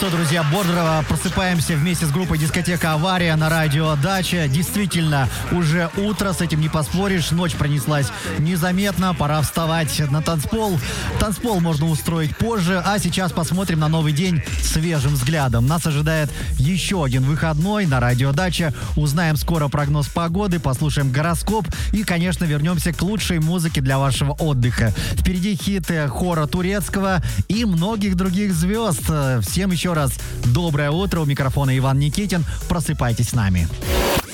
что, друзья, бодро просыпаемся вместе с группой «Дискотека Авария» на радио «Дача». Действительно, уже утро, с этим не поспоришь. Ночь пронеслась незаметно, пора вставать на танцпол. Танцпол можно устроить позже, а сейчас посмотрим на новый день свежим взглядом. Нас ожидает еще один выходной на радио «Дача». Узнаем скоро прогноз погоды, послушаем гороскоп и, конечно, вернемся к лучшей музыке для вашего отдыха. Впереди хиты хора турецкого и многих других звезд. Всем еще раз доброе утро. У микрофона Иван Никитин. Просыпайтесь с нами.